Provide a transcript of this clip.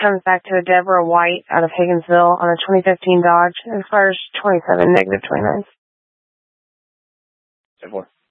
comes back to a Deborah White out of Higginsville on a 2015 Dodge. It expires 27, -29. 10-4.